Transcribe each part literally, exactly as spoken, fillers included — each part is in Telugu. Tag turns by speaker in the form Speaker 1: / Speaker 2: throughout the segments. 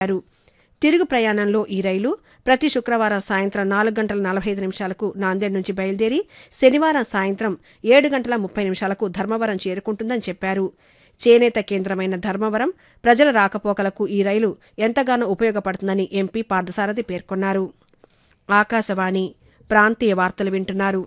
Speaker 1: తిరుగు ప్రయాణంలో ఈ రైలు ప్రతి శుక్రవారం సాయంత్రం నాలుగు గంటల నలభై ఐదు నిమిషాలకు నాందేడ్ నుంచి బయలుదేరి శనివారం సాయంత్రం ఏడు గంటల ముప్పై నిమిషాలకు ధర్మవరం చేరుకుంటుందని చెప్పారు. చేనేత కేంద్రమైన ధర్మవరం ప్రజల రాకపోకలకు ఈ రైలు ఎంతగానో ఉపయోగపడుతుందని ఎంపీ పార్థసారథి పేర్కొన్నారు. ఆకాశవాణి ప్రాంతీయ వార్తలు వింటున్నారు.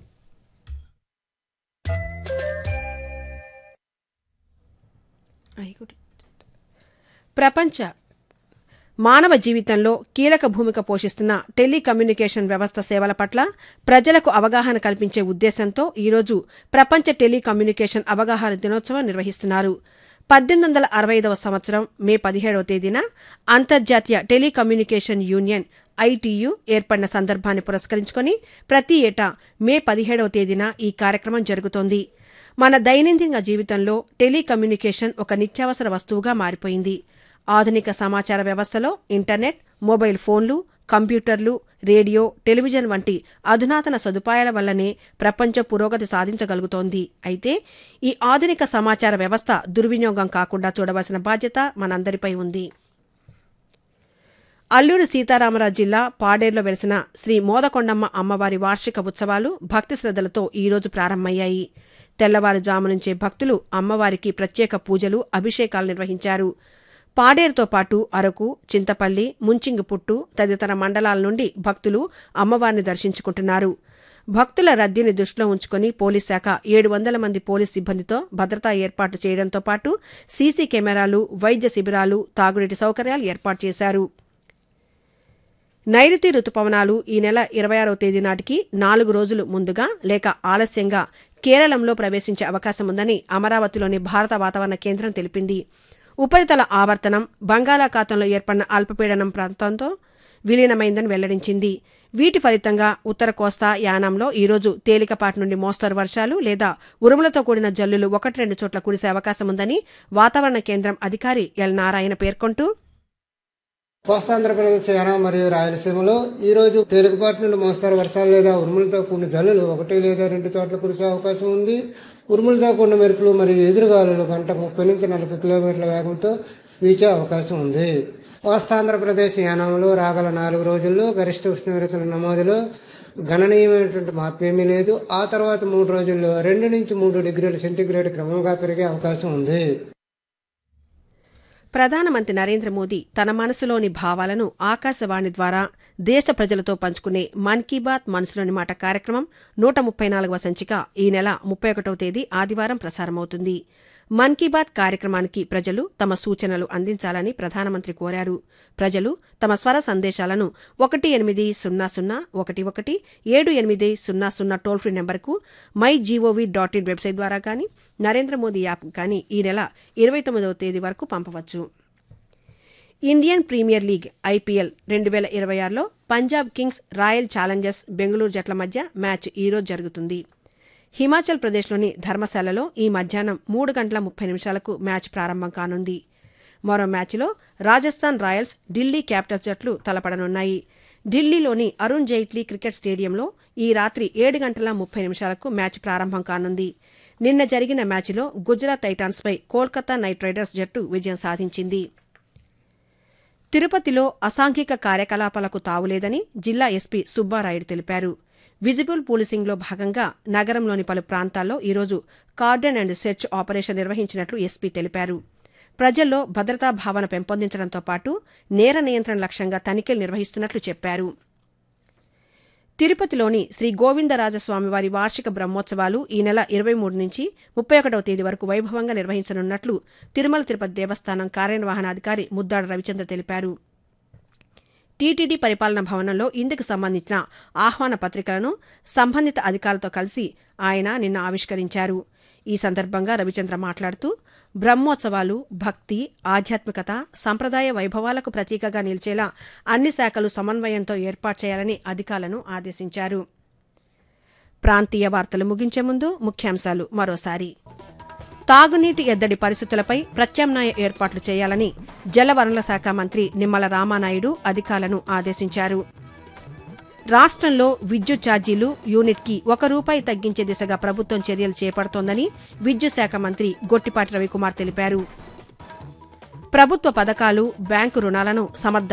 Speaker 1: ప్రపంచ మానవ జీవితంలో కీలక భూమిక పోషిస్తున్న టెలికమ్యూనికేషన్ వ్యవస్థ సేవల పట్ల ప్రజలకు అవగాహన కల్పించే ఉద్దేశంతో ఈరోజు ప్రపంచ టెలికమ్యూనికేషన్ అవగాహన దినోత్సవం నిర్వహిస్తున్నారు. పద్దెనిమిది వందల అరవై ఐదవ సంవత్సరం మే పదిహేడవ తేదీన అంతర్జాతీయ టెలికమ్యూనికేషన్ యూనియన్ ఐటీయూ ఏర్పడిన సందర్భాన్ని పురస్కరించుకుని ప్రతి ఏటా మే పదిహేడవ తేదీన ఈ కార్యక్రమం జరుగుతోంది. మన దైనందిన జీవితంలో టెలికమ్యూనికేషన్ ఒక నిత్యావసర వస్తువుగా మారిపోయింది. ఆధునిక సమాచార వ్యవస్థలో ఇంటర్నెట్, మొబైల్ ఫోన్లు, కంప్యూటర్లు, రేడియో, టెలివిజన్ వంటి అధునాతన సదుపాయాల వల్లనే ప్రపంచ పురోగతి సాధించగలుగుతోంది. అయితే ఈ ఆధునిక సమాచార వ్యవస్థ దుర్వినియోగం కాకుండా చూడవలసిన బాధ్యత మనందరిపై ఉంది. అల్లూరి సీతారామరాజు జిల్లా పాడేరులో వెలిసిన శ్రీ మోదకొండమ్మ అమ్మవారి వార్షిక ఉత్సవాలు భక్తి శ్రద్దలతో ఈరోజు ప్రారంభమయ్యాయి. తెల్లవారుజాము నుంచే భక్తులు అమ్మవారికి ప్రత్యేక పూజలు, అభిషేకాలు నిర్వహించారు. పాడేరుతో పాటు అరకు, చింతపల్లి, ముంచింగిపుట్టు తదితర మండలాల నుండి భక్తులు అమ్మవారిని దర్శించుకుంటున్నారు. భక్తుల రద్దీని దృష్టిలో ఉంచుకుని పోలీస్ శాఖ ఏడు వందల మంది పోలీస్ సిబ్బందితో భద్రతా ఏర్పాట్లు చేయడంతో పాటు సీసీ కెమెరాలు, వైద్య శిబిరాలు, తాగునీటి సౌకర్యాలు ఏర్పాటు చేశారు. నైరుతి రుతుపవనాలు ఈ నెల ఇరవై ఆరవ తేదీ నాటికి నాలుగు రోజులు ముందుగా లేక ఆలస్యంగా కేరళంలో ప్రవేశించే అవకాశం ఉందని అమరావతిలోని భారత వాతావరణ కేంద్రం తెలిపింది. ఉపరితల ఆవర్తనం బంగాళాఖాతంలో ఏర్పడిన అల్పపీడనం ప్రాంతంతో విలీనమైందని వెల్లడించింది. వీటి ఫలితంగా ఉత్తర కోస్తా, యానాంలో ఈరోజు తేలికపాటి నుండి మోస్తరు వర్షాలు లేదా ఉరుములతో కూడిన జల్లులు ఒకటి రెండు చోట్ల కురిసే అవకాశం ఉందని వాతావరణ కేంద్రం అధికారి ఎల్ నారాయణ పేర్కొంటూ,
Speaker 2: కోస్తాంధ్రప్రదేశ్, యానాం మరియు రాయలసీమలో ఈ రోజు తేలికపాటి నుండి మోస్తరు వర్షాలు లేదా ఉరుములతో కూడిన జల్లులు ఒకటి లేదా రెండు చోట్ల కురిసే అవకాశం ఉంది. ఉరుములతో కూడిన మెరుపులు మరియు ఎదురుగాలులు గంటకు ముప్పై నుంచి నలభై కిలోమీటర్ల వేగంతో వీచే అవకాశం ఉంది. కోస్తాంధ్రప్రదేశ్, యానాంలో రాగల నాలుగు రోజుల్లో గరిష్ట ఉష్ణోగ్రతల నమోదులో గణనీయమైనటువంటి మార్పు ఏమీ లేదు. ఆ తర్వాత మూడు రోజుల్లో రెండు నుంచి మూడు డిగ్రీల సెంటీగ్రేడ్ క్రమంగా పెరిగే అవకాశం ఉంది.
Speaker 1: ప్రధానమంత్రి నరేంద్ర మోదీ తన మనసులోని భావాలను ఆకాశవాణి ద్వారా దేశ ప్రజలతో పంచుకునే మన్ కీ బాత్ మనసులోని మాట కార్యక్రమం నూట ముప్పై నాలుగవ సంచిక ఈ నెల ముప్పై ఒకటవ తేదీ ఆదివారం ప్రసారమవుతుంది. మన్ కీ బాత్ కార్యక్రమానికి ప్రజలు తమ సూచనలు అందించాలని ప్రధానమంత్రి కోరారు. ప్రజలు తమ స్వర సందేశాలను ఒకటి ఎనిమిది సున్నా సున్నా ఒకటి ఒకటి ఏడు ఎనిమిది సున్నా సున్నా టోల్ ఫ్రీ నెంబర్కు, my GOV dot in website ద్వారా కానీ, నరేంద్ర మోదీ యాప్ కానీ ఈ నెల ఇరవై తొమ్మిదవ తేదీ వరకు పంపవచ్చు. ఇండియన్ ప్రీమియర్ లీగ్ ఐపీఎల్ రెండు వేల ఇరవై ఆరులో Punjab Kings, royal Challengers Bengaluru జట్ల మధ్య మ్యాచ్ ఈరోజు జరుగుతుంది. హిమాచల్ ప్రదేశ్లోని ధర్మశాలలో ఈ మధ్యాహ్నం మూడు గంటల ముప్పై నిమిషాలకు మ్యాచ్ ప్రారంభం కానుంది. మరో మ్యాచ్లో రాజస్థాన్ రాయల్స్, ఢిల్లీ క్యాపిటల్స్ జట్లు తలపడనున్నాయి. ఢిల్లీలోని అరుణ్ జైట్లీ క్రికెట్ స్టేడియంలో ఈ రాత్రి ఏడు గంటల ముప్పై నిమిషాలకు మ్యాచ్ ప్రారంభం కానుంది. నిన్న జరిగిన మ్యాచ్లో గుజరాత్ టైటాన్స్పై కోల్కతా నైట్ రైడర్స్ జట్టు విజయం సాధించింది. తిరుపతిలో అసాంఘిక కార్యకలాపాలకు తావులేదని జిల్లా ఎస్పీ సుబ్బారాయుడు తెలిపారు. విజిబుల్ పోలీసింగ్లో భాగంగా నగరంలోని పలు ప్రాంతాల్లో ఈరోజు కార్డన్ అండ్ సెర్చ్ ఆపరేషన్ నిర్వహించినట్లు ఎస్పీ తెలిపారు. ప్రజల్లో భద్రతా భావన పెంపొందించడంతో పాటు నేర నియంత్రణ లక్ష్యంగా తనిఖీలు నిర్వహిస్తున్నట్లు చెప్పారు. తిరుపతిలోని శ్రీ గోవిందరాజస్వామివారి వార్షిక బ్రహ్మోత్సవాలు ఈ నెల ఇరవై మూడు నుంచి ముప్పై ఒకటవ తేదీ వరకు వైభవంగా నిర్వహించనున్నట్లు తిరుమల తిరుపతి దేవస్థానం కార్యనిర్వహణాధికారి ముద్దాడ రవిచంద్ర తెలిపారు. టీటీడీ పరిపాలనా భవనంలో ఇందుకు సంబంధించిన ఆహ్వాన పత్రికలను సంబంధిత అధికారులతో కలిసి ఆయన నిన్న ఆవిష్కరించారు. ఈ సందర్భంగా రవిచంద్ర మాట్లాడుతూ, బ్రహ్మోత్సవాలు భక్తి, ఆధ్యాత్మికత, సంప్రదాయ వైభవాలకు ప్రతీకగా నిలిచేలా అన్ని శాఖలు సమన్వయంతో ఏర్పాటు చేయాలని అధికారులను ఆదేశించారు. ప్రాంతీయ వార్తలు ముగించే ముందు ముఖ్యాంశాలు మరోసారి. తాగునీటి ఎద్దడి పరిస్థితులపై ప్రత్యామ్నాయ ఏర్పాట్లు చేయాలని జలవనరుల శాఖ మంత్రి నిమ్మల రామానాయుడు అధికారులను ఆదేశించారు. రాష్ట్రంలో విద్యుత్ ఛార్జీలు యూనిట్కి ఒక రూపాయి తగ్గించే దిశగా ప్రభుత్వం చర్యలు చేపడుతోందని విద్యుత్ శాఖ మంత్రి గొట్టిపాటి రవికుమార్ తెలిపారు. ప్రభుత్వ పథకాలు బ్యాంకు రుణాలను సమర్థ